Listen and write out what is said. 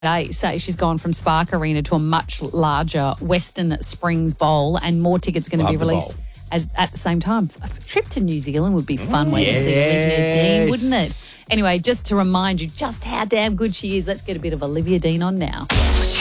Say she's gone from Spark Arena to a much larger Western Springs Bowl, and more tickets are going to be released at the same time. A trip to New Zealand would be a fun way to see Olivia Dean, wouldn't it? Anyway, just to remind you just how damn good she is, let's get a bit of Olivia Dean on now.